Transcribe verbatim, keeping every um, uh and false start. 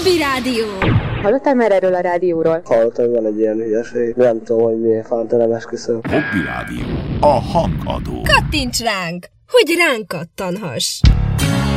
Hobby Rádió. Hallottál már erről a rádióról? Hallottam, hogy van egy ilyen hülyeség. Nem tudom, hogy miért fántál, nem esküszöm. Hobby Rádió. A hangadó. Kattints ránk, hogy ránk kattanhass.